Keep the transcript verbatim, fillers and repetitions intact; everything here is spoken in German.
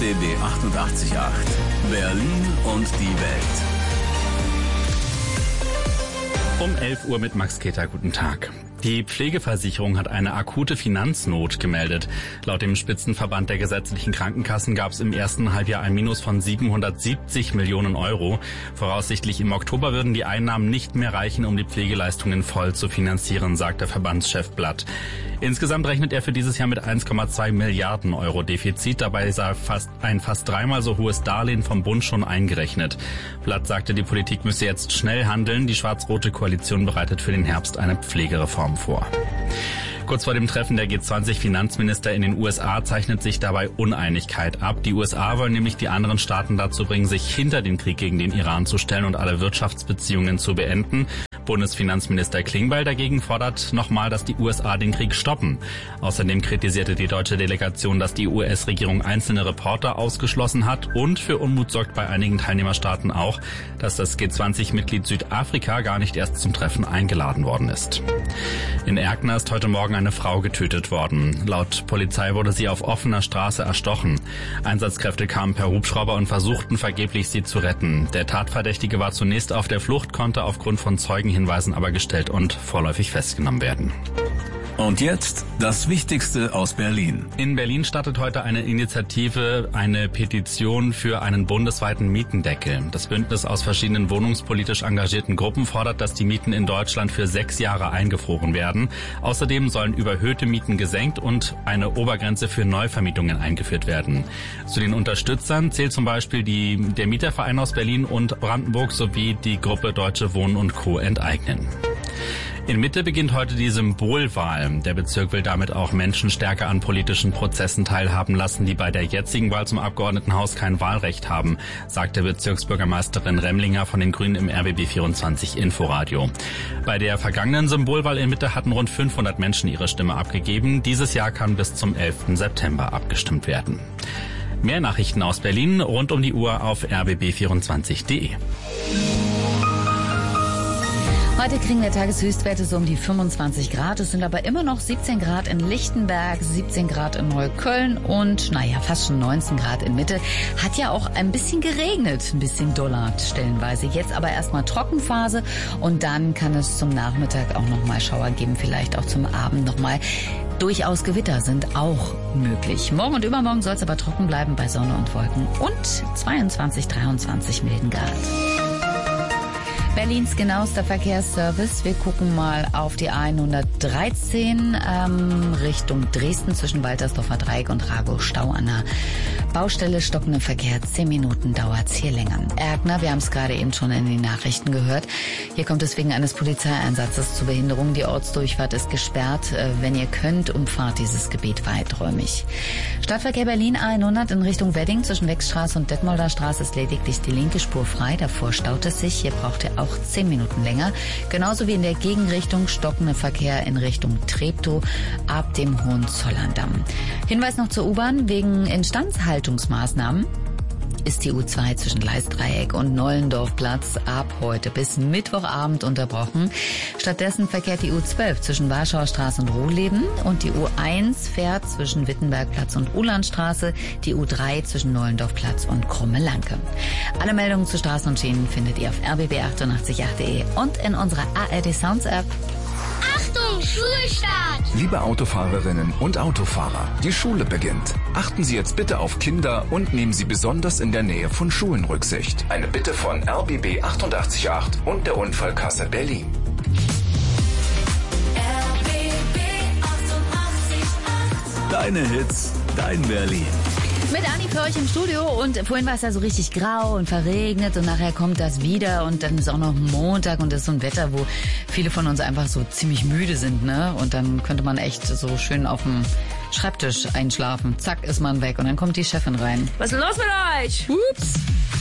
B B achtundachtzig Komma acht. Berlin und die Welt. Um elf Uhr mit Max Keter, guten Tag. Die Pflegeversicherung hat eine akute Finanznot gemeldet. Laut dem Spitzenverband der gesetzlichen Krankenkassen gab es im ersten Halbjahr ein Minus von siebenhundertsiebzig Millionen Euro. Voraussichtlich im Oktober würden die Einnahmen nicht mehr reichen, um die Pflegeleistungen voll zu finanzieren, sagt der Verbandschef Blatt. Insgesamt rechnet er für dieses Jahr mit eins Komma zwei Milliarden Euro Defizit. Dabei sei fast ein fast dreimal so hohes Darlehen vom Bund schon eingerechnet. Blatt sagte, die Politik müsse jetzt schnell handeln. Die schwarz-rote Koalition bereitet für den Herbst eine Pflegereform vor. Kurz vor dem Treffen der G zwanzig Finanzminister in den U S A zeichnet sich dabei Uneinigkeit ab. Die U S A wollen nämlich die anderen Staaten dazu bringen, sich hinter den Krieg gegen den Iran zu stellen und alle Wirtschaftsbeziehungen zu beenden. Bundesfinanzminister Klingbeil dagegen fordert nochmal, dass die U S A den Krieg stoppen. Außerdem kritisierte die deutsche Delegation, dass die U S-Regierung einzelne Reporter ausgeschlossen hat, und für Unmut sorgt bei einigen Teilnehmerstaaten auch, dass das G zwanzig-Mitglied Südafrika gar nicht erst zum Treffen eingeladen worden ist. In Erkner ist heute Morgen eine Frau getötet worden. Laut Polizei wurde sie auf offener Straße erstochen. Einsatzkräfte kamen per Hubschrauber und versuchten vergeblich, sie zu retten. Der Tatverdächtige war zunächst auf der Flucht, konnte aufgrund von Zeugenhinweisen aber gestellt und vorläufig festgenommen werden. Und jetzt das Wichtigste aus Berlin. In Berlin startet heute eine Initiative, eine Petition für einen bundesweiten Mietendeckel. Das Bündnis aus verschiedenen wohnungspolitisch engagierten Gruppen fordert, dass die Mieten in Deutschland für sechs Jahre eingefroren werden. Außerdem sollen überhöhte Mieten gesenkt und eine Obergrenze für Neuvermietungen eingeführt werden. Zu den Unterstützern zählt zum Beispiel die, der Mieterverein aus Berlin und Brandenburg sowie die Gruppe Deutsche Wohnen und Co. enteignen. In Mitte beginnt heute die Symbolwahl. Der Bezirk will damit auch Menschen stärker an politischen Prozessen teilhaben lassen, die bei der jetzigen Wahl zum Abgeordnetenhaus kein Wahlrecht haben, sagte Bezirksbürgermeisterin Remlinger von den Grünen im R B B vierundzwanzig Inforadio. Bei der vergangenen Symbolwahl in Mitte hatten rund fünfhundert Menschen ihre Stimme abgegeben. Dieses Jahr kann bis zum elften September abgestimmt werden. Mehr Nachrichten aus Berlin rund um die Uhr auf r b b vierundzwanzig punkt d e. Heute kriegen wir Tageshöchstwerte so um die fünfundzwanzig Grad. Es sind aber immer noch siebzehn Grad in Lichtenberg, siebzehn Grad in Neukölln und, naja, fast schon neunzehn Grad in Mitte. Hat ja auch ein bisschen geregnet, ein bisschen doller stellenweise. Jetzt aber erstmal Trockenphase und dann kann es zum Nachmittag auch nochmal Schauer geben, vielleicht auch zum Abend nochmal. Durchaus Gewitter sind auch möglich. Morgen und übermorgen soll es aber trocken bleiben bei Sonne und Wolken und zweiundzwanzig, dreiundzwanzig milden Grad. Berlins genauester Verkehrsservice. Wir gucken mal auf die A hundertdreizehn ähm, Richtung Dresden zwischen Waltersdorfer Dreieck und Rago Stau an der Baustelle. Stockender Verkehr, zehn Minuten dauert's hier länger. Erkner, wir haben es gerade eben schon in den Nachrichten gehört. Hier kommt es wegen eines Polizeieinsatzes zu Behinderung. Die Ortsdurchfahrt ist gesperrt. Wenn ihr könnt, umfahrt dieses Gebiet weiträumig. Stadtverkehr Berlin A hundert in Richtung Wedding zwischen Wechstraße und Detmolder Straße ist lediglich die linke Spur frei. Davor staut es sich. Hier braucht ihr auch zehn Minuten länger. Genauso wie in der Gegenrichtung stockender Verkehr in Richtung Treptow ab dem Hohenzollerndamm. Hinweis noch zur U-Bahn. Wegen Instandhaltungsmaßnahmen ist die U zwei zwischen Leistdreieck und Nollendorfplatz ab heute bis Mittwochabend unterbrochen. Stattdessen verkehrt die U zwölf zwischen Warschauer Straße und Rohleben und die U eins fährt zwischen Wittenbergplatz und Ulandstraße, die U drei zwischen Nollendorfplatz und Krumme-Lanke. Alle Meldungen zu Straßen und Schienen findet ihr auf r b b achtundachtzig Punkt acht punkt d e und in unserer A R D Sounds App. Achtung, Schulstart! Liebe Autofahrerinnen und Autofahrer, die Schule beginnt. Achten Sie jetzt bitte auf Kinder und nehmen Sie besonders in der Nähe von Schulen Rücksicht. Eine Bitte von R B B achtundachtzig Komma acht und der Unfallkasse Berlin. R B B achtundachtzig Komma acht. Deine Hits, dein Berlin. Mit Anni für euch im Studio und vorhin war es ja so richtig grau und verregnet und nachher kommt das wieder und dann ist auch noch Montag und das ist so ein Wetter, wo viele von uns einfach so ziemlich müde sind, ne? Und dann könnte man echt so schön auf dem Schreibtisch einschlafen. Zack, ist man weg und dann kommt die Chefin rein. Was ist los mit euch? Ups.